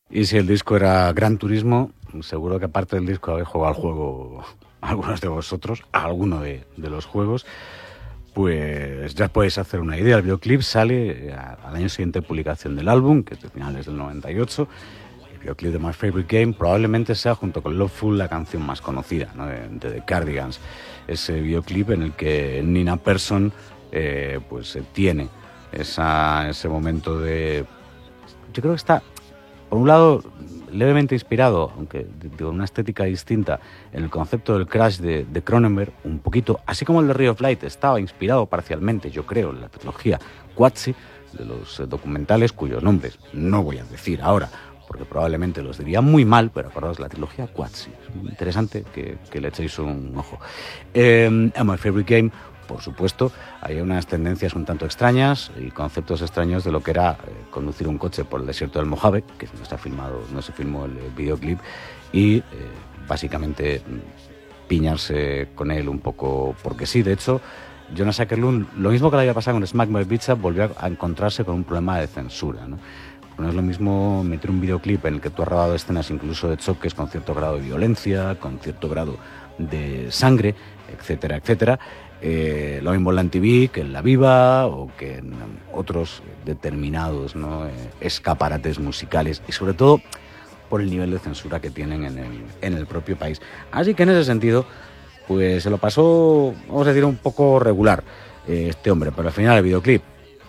Y si el disco era Gran Turismo, seguro que aparte del disco habéis jugado al juego algunos de vosotros, a alguno de los juegos, pues ya podéis hacer una idea. El videoclip sale al año siguiente de publicación del álbum, que es de finales del 98. El videoclip de My Favorite Game probablemente sea, junto con Loveful, la canción más conocida, ¿no?, de The Cardigans. Ese videoclip en el que Nina Persson pues tiene ese momento de... Yo creo que está, por un lado, levemente inspirado, aunque de una estética distinta, en el concepto del Crash de Cronenberg, un poquito, así como el de Ray of Light estaba inspirado parcialmente, yo creo, en la trilogía Qatsi, de los documentales cuyos nombres no voy a decir ahora, porque probablemente los diría muy mal, pero acordaos, la trilogía Qatsi, es muy interesante que le echéis un ojo. En My Favorite Game, por supuesto, hay unas tendencias un tanto extrañas y conceptos extraños de lo que era conducir un coche por el desierto del Mojave, que no se filmó el videoclip, y básicamente piñarse con él un poco porque sí. De hecho, Jonas Åkerlund, lo mismo que le había pasado con Smack My Bitch Up, volvió a encontrarse con un problema de censura, ¿no? No es lo mismo meter un videoclip en el que tú has rodado escenas incluso de choques con cierto grado de violencia, con cierto grado de sangre, etcétera, etcétera. Lo mismo en la MTV que en La Viva o que en otros determinados, ¿no?, escaparates musicales, y sobre todo por el nivel de censura que tienen en el propio país. Así que en ese sentido, pues se lo pasó, vamos a decir, un poco regular este hombre, pero al final el videoclip,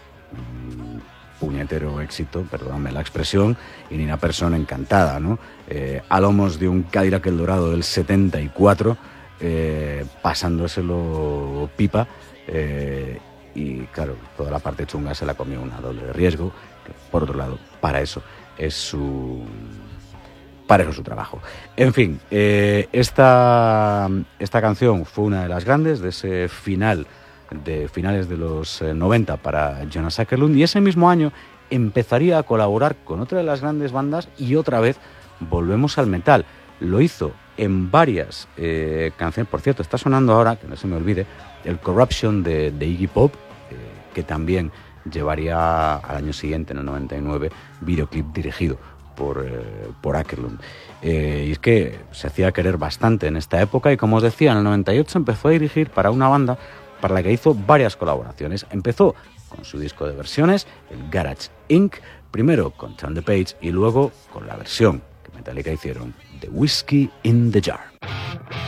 puñetero éxito, perdóname la expresión, y Nina Persson encantada, ¿no? A lomos de un Cadillac El Dorado del 74, pasándoselo pipa, y claro, toda la parte chunga se la comió una doble de riesgo, que por otro lado, para eso es su trabajo. En fin, esta canción fue una de las grandes de ese finales de los 90 para Jonas Åkerlund, y ese mismo año empezaría a colaborar con otra de las grandes bandas y otra vez volvemos al metal. Lo hizo en varias canciones. Por cierto, está sonando ahora, que no se me olvide, el Corruption de Iggy Pop, que también llevaría al año siguiente, en el 99, videoclip dirigido por Åkerlund. Y es que se hacía querer bastante en esta época, y como os decía, en el 98 empezó a dirigir para una banda para la que hizo varias colaboraciones. Empezó con su disco de versiones, el Garage Inc., primero con Turn the Page y luego con la versión que Metallica hicieron de Whiskey in the Jar.